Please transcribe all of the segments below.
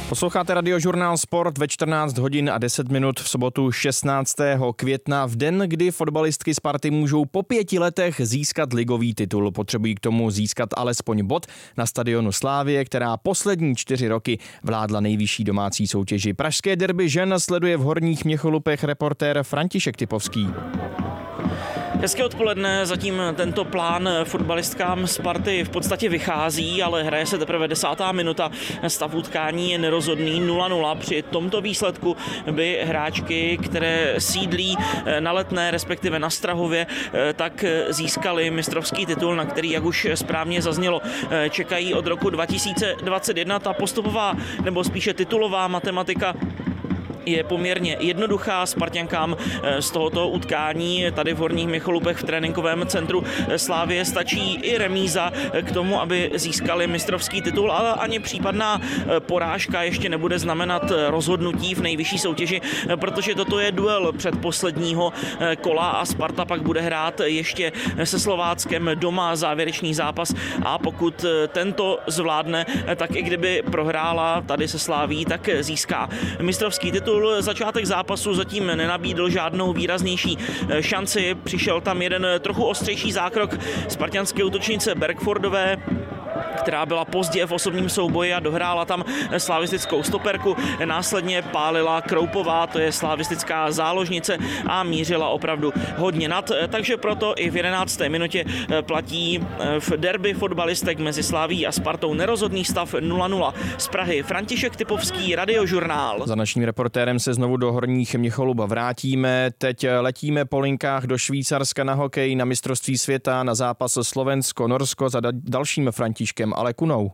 Posloucháte Radiožurnál Sport ve 14 hodin a 10 minut v sobotu 16. května, v den, kdy fotbalistky Sparty můžou po 5 letech získat ligový titul. Potřebují k tomu získat alespoň bod na stadionu Slavie, která poslední 4 roky vládla nejvyšší domácí soutěži. Pražské derby žen sleduje v Horních Měcholupech reportér František Typovský. Hezké odpoledne, zatím tento plán fotbalistkám Sparty v podstatě vychází, ale hraje se teprve 10. minuta. Stav utkání je nerozhodný 0-0. Při tomto výsledku by hráčky, které sídlí na Letné, respektive na Strahově, tak získali mistrovský titul, na který, jak už správně zaznělo, čekají od roku 2021. Ta postupová, nebo spíše titulová matematika je poměrně jednoduchá. Sparťankám z tohoto utkání tady v Horních Měcholupech v tréninkovém centru Slavie stačí i remíza k tomu, aby získali mistrovský titul, ale ani případná porážka ještě nebude znamenat rozhodnutí v nejvyšší soutěži, protože toto je duel předposledního kola a Sparta pak bude hrát ještě se Slováckem doma závěrečný zápas a pokud tento zvládne, tak i kdyby prohrála tady se Slavií, tak získá mistrovský titul. Začátek zápasu zatím nenabídl žádnou výraznější šanci. Přišel tam jeden trochu ostřejší zákrok spartanské útočnice Bergfordové, která byla pozdě v osobním souboji a dohrála tam slavistickou stoperku. Následně pálila Kroupová, to je slavistická záložnice a mířila opravdu hodně nad. Takže proto i v 11. minutě platí v derby fotbalistek mezi Slavií a Spartou nerozhodný stav 0-0. Z Prahy František Typovský, Radiožurnál. Za naším reportérem se znovu do Horních Měcholup vrátíme. Teď letíme po linkách do Švýcarska na hokej, na mistrovství světa, na zápas Slovensko-Norsko za dalším Františkem Alekunou.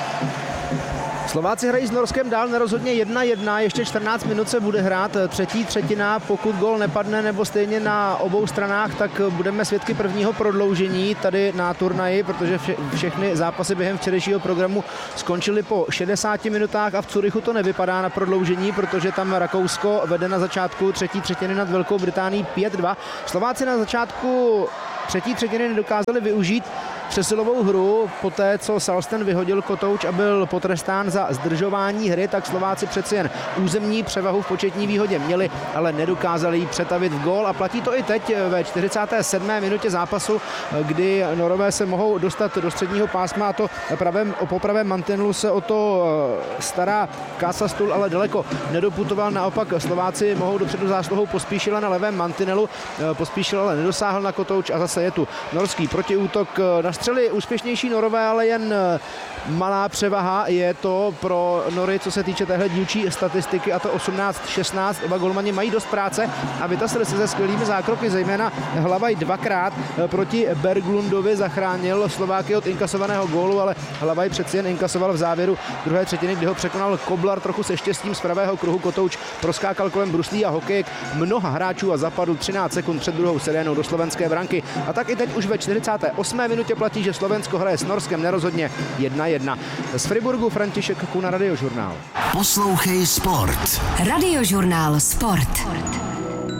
Slováci hrají s Norskem dál nerozhodně 1-1, ještě 14 minut se bude hrát třetí třetina, pokud gól nepadne nebo stejně na obou stranách, tak budeme svědky prvního prodloužení tady na turnaji, protože všechny zápasy během včerejšího programu skončily po 60 minutách a v Curychu to nevypadá na prodloužení, protože tam Rakousko vede na začátku třetí třetiny nad Velkou Británií 5-2. Slováci na začátku třetí třetiny nedokázali využít přesilovou hru. Poté, co Salsten vyhodil kotouč a byl potrestán za zdržování hry, tak Slováci přeci jen územní převahu v početní výhodě měli, ale nedokázali ji přetavit v gól a platí to i teď ve 47. minutě zápasu, kdy Norové se mohou dostat do středního pásma a to po pravém mantinelu se o to stará Kása Stůl, ale daleko nedoputoval. Naopak Slováci mohou dopředu zásluhou Pospíšila na levém mantinelu. Pospíšil ale nedosáhl na kotouč a zase je tu norský protiútok. Nastřeli úspěšnější Norové, ale jen malá převaha je to pro Nory, co se týče téhle dílčí statistiky, a to 18-16. Oba golmani mají dost práce a vytasili se se skvělými zákroky, zejména Hlavaj dvakrát proti Berglundovi zachránil Slováky od inkasovaného gólu, ale Hlavaj přeci jen inkasoval v závěru druhé třetiny, kdy ho překonal Koblar trochu se štěstím z pravého kruhu. Kotouč proskákal kolem bruslí a hokejek mnoha hráčů a zapadl 13 sekund před druhou sirénou do slovenské branky. A tak i teď už ve 48. minutě platí, že Slovensko hraje s Norskem nerozhodně 1-1. Z Friburgu František Kuna, Radiožurnál. Poslouchej Sport. Radiožurnál Sport.